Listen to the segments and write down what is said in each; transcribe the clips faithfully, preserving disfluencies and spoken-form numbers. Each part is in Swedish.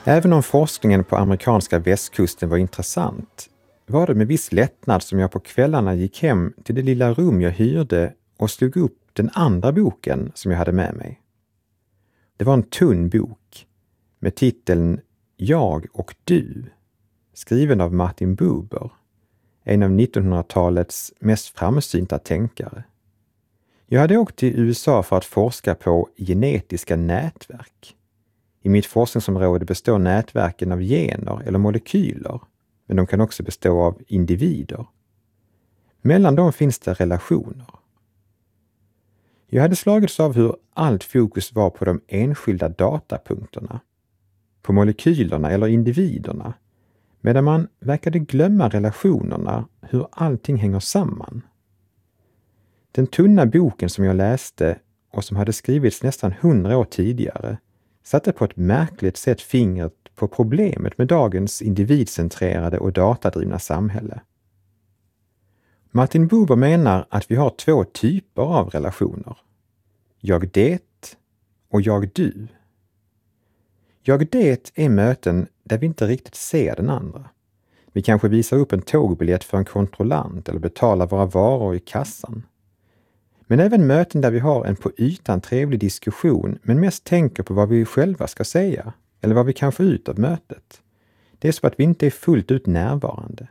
Även om forskningen på amerikanska västkusten var intressant var det med viss lättnad som jag på kvällarna gick hem till det lilla rum jag hyrde och slog upp den andra boken som jag hade med mig. Det var en tunn bok med titeln Jag och du, skriven av Martin Buber, en av nittonhundratalets mest framsynta tänkare. Jag hade åkt till U S A för att forska på genetiska nätverk. I mitt forskningsområde består nätverken av gener eller molekyler, men de kan också bestå av individer. Mellan dem finns det relationer. Jag hade slagits av hur allt fokus var på de enskilda datapunkterna, på molekylerna eller individerna, medan man verkade glömma relationerna, hur allting hänger samman. Den tunna boken som jag läste och som hade skrivits nästan hundra år tidigare satte på ett märkligt sätt fingret på problemet med dagens individcentrerade och datadrivna samhälle. Martin Buber menar att vi har två typer av relationer. Jag det och jag du. Jag det är möten där vi inte riktigt ser den andra. Vi kanske visar upp en tågbiljett för en kontrollant eller betalar våra varor i kassan. Men även möten där vi har en på ytan trevlig diskussion men mest tänker på vad vi själva ska säga eller vad vi kan få ut av mötet. Det är så att vi inte är fullt ut närvarande.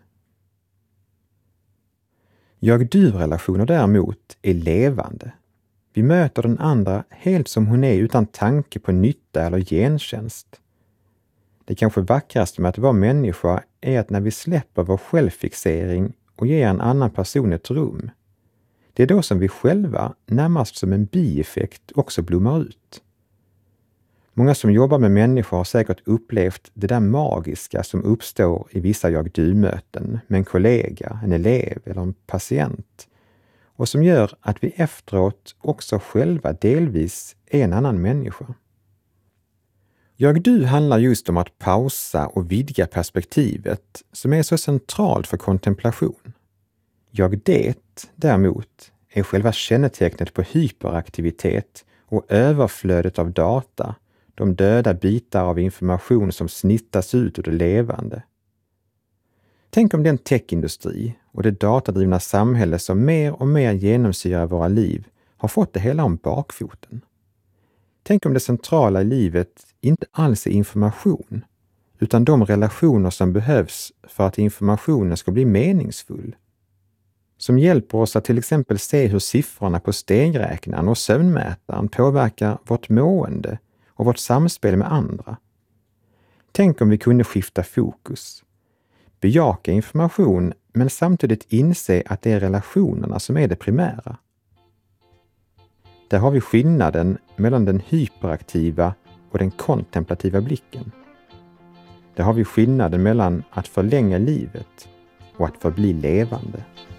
Jag-du-relationer däremot är levande. Vi möter den andra helt som hon är utan tanke på nytta eller gentjänst. Det kanske vackraste med att vara människa är att när vi släpper vår självfixering och ger en annan person ett rum, det är då som vi själva, närmast som en bieffekt, också blommar ut. Många som jobbar med människor har säkert upplevt det där magiska som uppstår i vissa jag-du-möten med en kollega, en elev eller en patient, och som gör att vi efteråt också själva delvis är en annan människa. Jag-du handlar just om att pausa och vidga perspektivet som är så centralt för kontemplation. Jag-det däremot är själva kännetecknet på hyperaktivitet och överflödet av data, de döda bitar av information som snittas ut ur det levande. Tänk om den techindustri och det datadrivna samhälle som mer och mer genomsyrar våra liv har fått det hela om bakfoten. Tänk om det centrala i livet inte alls är information, utan de relationer som behövs för att informationen ska bli meningsfull. Som hjälper oss att till exempel se hur siffrorna på stegräknaren och sömnmätaren påverkar vårt mående och vårt samspel med andra. Tänk om vi kunde skifta fokus, bejaka information men samtidigt inse att det är relationerna som är det primära. Där har vi skillnaden mellan den hyperaktiva och den kontemplativa blicken. Där har vi skillnaden mellan att förlänga livet och att förbli levande.